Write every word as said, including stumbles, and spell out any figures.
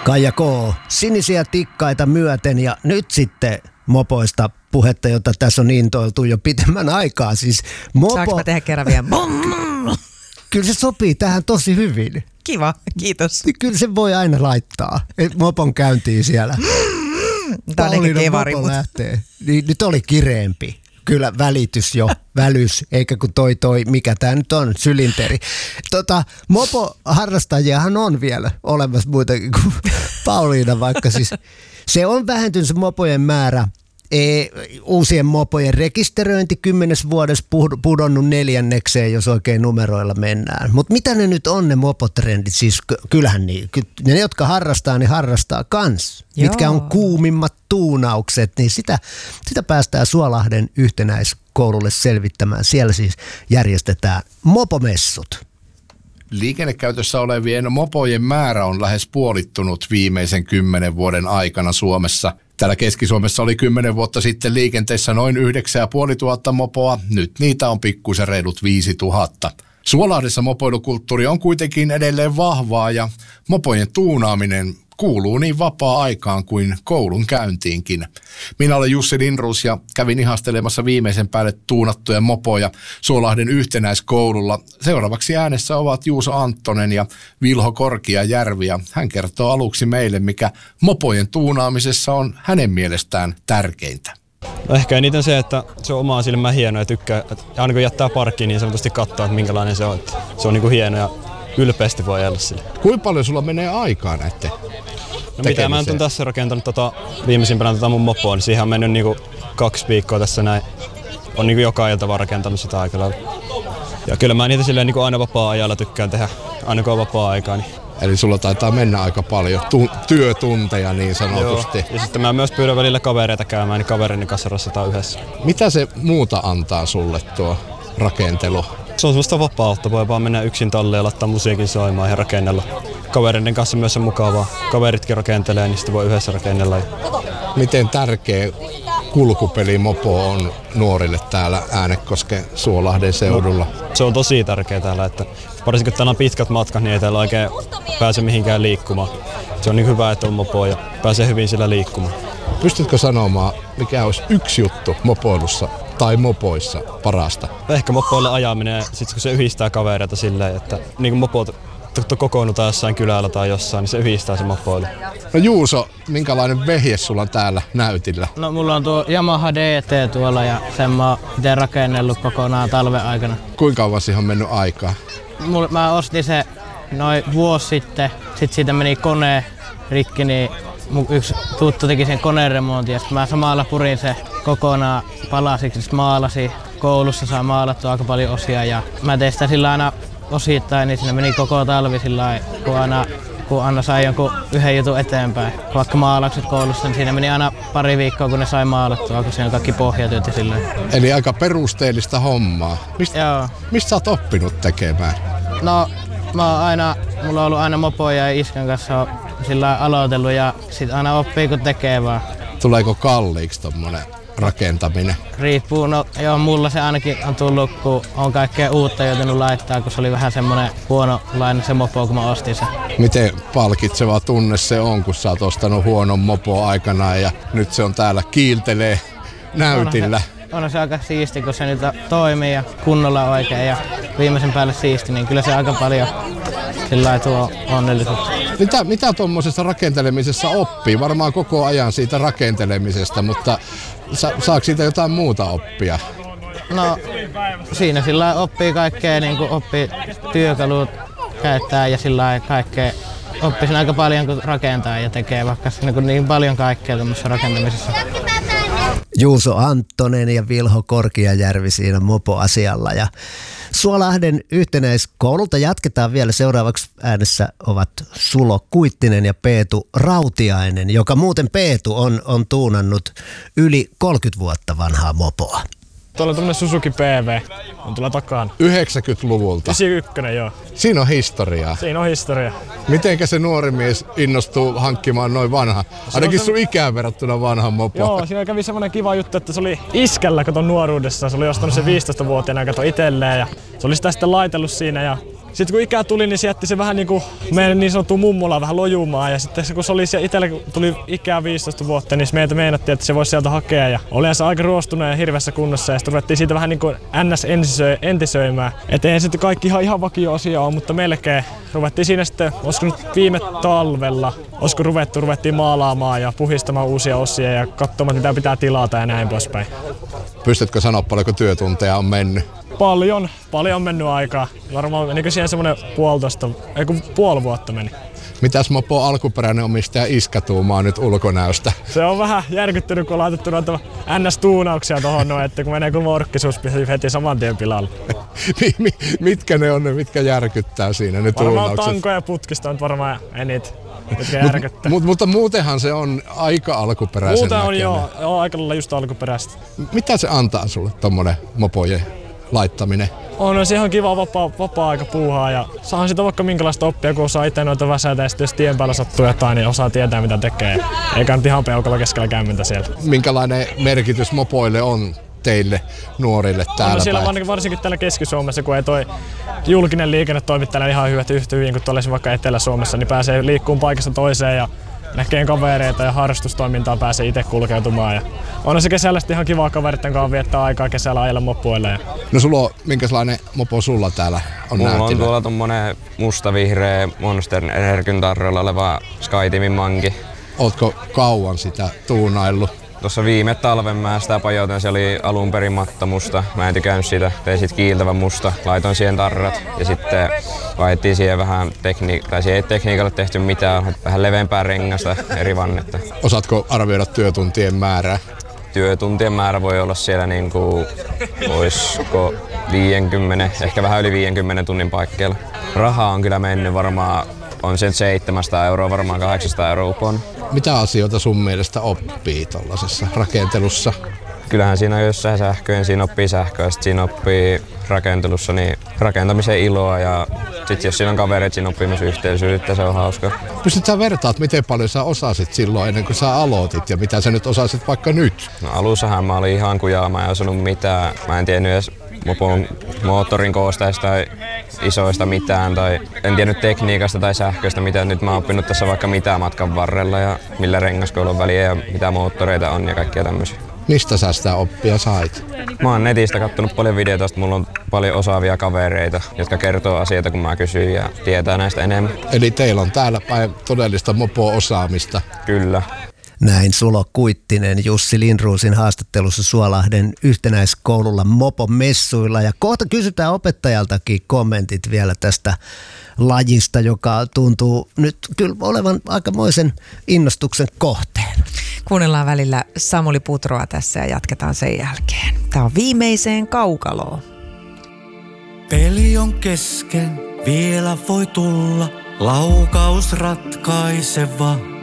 Kaija K. Sinisiä tikkaita myöten ja nyt sitten mopoista puhetta, jota tässä on intoiltu jo pitemmän aikaa. Siis mopo... Saanko mä tehdä kerran vielä? Kyllä se sopii tähän tosi hyvin. Kiva, kiitos. Kyllä se voi aina laittaa. Mopon käyntiin siellä. Tämä on ehkä kevari, mopo lähtee. Niin, nyt oli kireempi. Kyllä välitys jo, välys, eikä kun toi toi, mikä tää nyt on, sylinteri. Tota, mopo-harrastajiahan on vielä olemassa muitakin kuin Pauliina, vaikka siis se on vähentynyt se mopojen määrä. E, uusien mopojen rekisteröinti kymmenes vuodessa pudonnut neljännekseen, jos oikein numeroilla mennään. Mutta mitä ne nyt on ne mopotrendit? Siis kyllähän niin, ne jotka harrastaa, niin harrastaa kans. Joo. Mitkä on kuumimmat tuunaukset, niin sitä, sitä päästään Suolahden yhtenäiskoululle selvittämään. Siellä siis järjestetään mopomessut. Liikennekäytössä olevien mopojen määrä on lähes puolittunut viimeisen kymmenen vuoden aikana Suomessa. Täällä Keski-Suomessa oli kymmenen vuotta sitten liikenteessä noin yhdeksän ja puoli tuhatta mopoa, nyt niitä on pikkuisen reilut viisi tuhatta. Suolahdessa mopoilukulttuuri on kuitenkin edelleen vahvaa ja mopojen tuunaaminen kuuluu niin vapaa-aikaan kuin koulun käyntiinkin. Minä olen Jussi Lindroos ja kävin ihastelemassa viimeisen päälle tuunattuja mopoja Suolahden yhtenäiskoululla. Seuraavaksi äänessä ovat Juuso Anttonen ja Vilho Korkiajärvi ja hän kertoo aluksi meille, mikä mopojen tuunaamisessa on hänen mielestään tärkeintä. No ehkä eniten se, että se on omaa silmään hieno ja tykkää, että aina kun jättää parkkiin, niin sanotusti katsoo, että minkälainen se on. Että se on niin kuin hieno ja ylpeästi voi ajella sille. Kuinka paljon sulla menee aikaa näette? No mitä mä oon tässä rakentanut tota, viimeisimpänä tota mun mopoa, niin siihen on mennyt niinku kaksi viikkoa tässä näin. On niinku joka ilta vaan rakentanut sitä aikaa. Ja kyllä mä niitä silleen niinku aina vapaa-ajalla tykkään tehdä, aina kun on vapaa-aikaa. Niin. Eli sulla taitaa mennä aika paljon tu- työtunteja niin sanotusti. Joo. Ja sitten mä myös pyydän välillä kavereita käymään, niin kaverini kanssa rassataan yhdessä. Mitä se muuta antaa sulle tuo rakentelu? Se on semmoista vapautta, voi vaan mennä yksin talleen ja laittaa musiikin soimaan ja rakennella. Kavereiden kanssa myös on mukavaa. Kaveritkin rakentelee, niin sitten voi yhdessä rakennella. Miten tärkeä kulkupelimopo on nuorille täällä Äänekosken Suolahden seudulla? No, se on tosi tärkeä täällä, että varsinkin kun täällä on pitkät matkat, niin ei täällä oikein pääse mihinkään liikkumaan. Se on niin hyvä, että on mopo ja pääsee hyvin sillä liikkumaan. Pystytkö sanomaan, mikä olisi yksi juttu mopoilussa tai mopoissa parasta? Ehkä mopoille ajaminen, sit kun se yhdistää kavereita silleen, että niin kuin mopot kokoonnutaan jossain kylällä tai jossain, niin se yhdistää se mopoille. No Juuso, minkälainen vehje sulla on täällä näytillä? No mulla on tuo Yamaha D T tuolla ja sen mä oon itse rakennellut kokonaan talven aikana. Kuinka kauan siihen on mennyt aikaa? Mulla, mä ostin se noin vuosi sitten, sit siitä meni kone rikki, niin mun yksi tuttu teki sen koneremontin ja mä samalla purin se kokonaan palasiksi, sit maalasin. Koulussa saa maalattua aika paljon osia ja mä tein sitä sillä aina osittain, niin siinä meni koko talvi sillä kun aina, kun aina sai jonkun yhden jutun eteenpäin. Vaikka maalaukset koulussa, niin siinä meni aina pari viikkoa, kun ne sai maalattua, kun siinä on kaikki pohjatyöt ja silleen. Eli aika perusteellista hommaa. Mistä, Joo. Mistä sä oot oppinut tekemään? No, mä oon aina, mulla on ollut aina mopoja ja iskän kanssa sillä aloitellut ja sit aina oppii kun tekee vaan. Tuleeko kalliiksi tommonen rakentaminen? Riippuu, no joo, mulla se ainakin on tullut, kun on kaikkea uutta joutunut laittaa, kun se oli vähän semmonen huonolainen se mopo, kun mä ostin sen. Miten palkitseva tunne se on, kun sä oot ostanut huonon mopo aikanaan ja nyt se on täällä kiiltelee näytillä? On se, on se aika siisti, kun se nyt toimii ja kunnolla oikein ja viimeisen päälle siisti, niin kyllä se aika paljon sillä tuo onnellisuutta. Mitä, mitä tuommoisessa rakentelemisessa oppii? Varmaan koko ajan siitä rakentelemisesta, mutta sa, saako siitä jotain muuta oppia? No siinä sillä oppii kaikkea, niin kuin oppii työkalut käyttää ja sillä kaikkea. Oppisin aika paljon kun rakentaa ja tekee vaikka niin, niin paljon kaikkea tuommoisessa rakentamisessa. Juuso Anttonen ja Vilho Korkiajärvi siinä mopoasialla. Ja Suolahden yhtenäiskoululta jatketaan vielä. Seuraavaksi äänessä ovat Sulo Kuittinen ja Peetu Rautiainen, joka muuten Peetu on, on tuunannut yli kolmekymmentä vuotta vanhaa mopoa. Tuolla on tämmönen Suzuki P V, on tuolla takana. yhdeksänkymmentäluvulta? yhdeksänkymmentäyksi, joo. Siinä on historiaa. Siinä on historia. Mitenkä se nuori mies innostuu hankkimaan noin vanha, ainakin sun ikään verrattuna vanhan mopo? Joo, siinä kävi semmonen kiva juttu, että se oli iskällä katon nuoruudessa. Se oli ostanut sen viisitoistavuotiaana kato itselleen ja se oli sitä sitten laitellut siinä ja sitten kun ikää tuli, niin se jätti se vähän niinku meidän niin sanottu mummola vähän lojumaan. Ja sitten kun se oli siellä itsellä, kun tuli ikää viisitoista vuotta, niin meitä meinattiin, että se voisi sieltä hakea. Ja olihan se aika ruostunut ja hirveässä kunnossa. Ja sitten ruvettiin siitä vähän niinku ns entisöimään. Että eihän sitten kaikki ihan, ihan vakio-osia ole, mutta melkein ruvettiin siinä sitten, olisiko nyt viime talvella, olisiko ruvettu, ruvettiin maalaamaan ja puhistamaan uusia osia ja katsomaan, mitä pitää tilata ja näin poispäin. Pystytkö sanoa, paljonko työtunteja on mennyt? Paljon, paljon on mennyt aikaa. Varmaan menikö siihen semmoinen puolitoista, ei kun puoli vuotta meni. Mitäs mopo alkuperäinen omistaja Iska tuumaa nyt ulkonäöstä? Se on vähän järkyttynyt, kun on laitettu noita N S-tuunauksia tuohon noin, että kun menee kuin morkkisuus heti saman tien pilalle. Mitkä ne on ne, mitkä järkyttää siinä, ne varmaan tuunaukset? Varmaan tanko ja putkista on varmaan enit, mitkä järkyttää. Mut, mutta muutenhan se on aika alkuperäisen Muuten on näköinen. joo, joo, aika lailla just alkuperäistä. Mitä se antaa sulle tommonen mopojen laittaminen? On, on se ihan kiva vapaa, vapaa-aika puuhaa ja saahan sitä vaikka minkälaista oppia, kun osaa itse noita väsäitä ja sitten jos tien päällä sattuu jotain, niin osaa tietää mitä tekee. Eikä nyt ihan peukalla keskellä kämmintä siellä. Minkälainen merkitys mopoille on teille nuorille täällä on siellä päin? varsinkin täällä Keski-Suomessa, kun ei toi julkinen liikenne toimi täällä ihan hyvät yhtä hyvin kuin tuolla vaikka Etelä-Suomessa, niin pääsee liikkumaan paikasta toiseen ja näkee kavereita ja harrastustoimintaa pääsee itse kulkeutumaan. Ja on se kesällä ihan kivaa kaveritten kanssa viettää aikaa kesällä ajella mopoille. Ja no sulla on, minkälainen mopo sulla täällä on Mulla näyttillä? on tuolla tommonen musta-vihreä Monster Energin tarroilla oleva SkyTeamin manki. Ootko kauan sitä tuunaillut? Tuossa viime talven mä sitä pajoitin, se oli alun perin matta musta. Mä en tykännyt sitä, tein sit kiiltävän musta, laitoin siihen tarrat ja sitten vaihdettiin siihen vähän tekniikkaa, tai siihen ei tekniikalle tehty mitään, vähän leveämpää rengasta eri vannetta. Osaatko arvioida työtuntien määrää? Työtuntien määrä voi olla siellä niinku, oisko viisikymmentä, ehkä vähän yli viisikymmentä tunnin paikkeilla. Rahaa on kyllä mennyt varmaan, on sen seitsemänsataa euroa, varmaan kahdeksansataa euroa upon. Mitä asioita sun mielestä oppii tollasessa rakentelussa? Kyllähän siinä on jossain sähköön, siinä oppii sähköä, sit siinä oppii rakentelussa niin rakentamisen iloa ja sit jos siinä on kavereita, siinä oppii myös yhteisyyttä, se on hauska. Pystytkö sä vertaat, miten paljon sä osasit silloin ennen kuin sä aloitit ja mitä sä nyt osasit vaikka nyt? No alussahan mä olin ihan kujaa, mä en osannut mitään, mä en tiennyt edes mopon moottorin koosteista tai isoista mitään tai en tiennyt tekniikasta tai sähköistä mitään. Nyt mä oon oppinut tässä vaikka mitä matkan varrella ja millä rengaskoilun väliä ja mitä moottoreita on ja kaikkia tämmöisiä. Mistä sä sitä oppia sait? Mä oon netistä kattonut paljon videoita, mulla on paljon osaavia kavereita, jotka kertoo asioita kun mä kysyn ja tietää näistä enemmän. Eli teillä on täällä päin todellista mopo-osaamista. Kyllä. Näin Sulo Kuittinen Jussi Lindruusin haastattelussa Suolahden yhtenäiskoululla Mopo-messuilla. Ja kohta kysytään opettajaltakin kommentit vielä tästä lajista, joka tuntuu nyt kyllä olevan aikamoisen innostuksen kohteen. Kuunnellaan välillä Samuli Putroa tässä ja jatketaan sen jälkeen. Tämä on Viimeiseen kaukaloon. Peli on kesken, vielä voi tulla laukaus ratkaiseva.